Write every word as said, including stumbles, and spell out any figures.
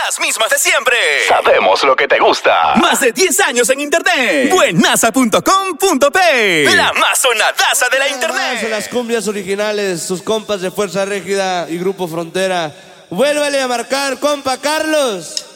las mismas de siempre. Sabemos lo que te gusta. Más de diez años en internet. Buenaza punto com punto pe. La más sonadaza de la internet. Las cumbias originales, sus compas de Fuerza Régida y Grupo Frontera. Vuélvale a marcar, compa Carlos.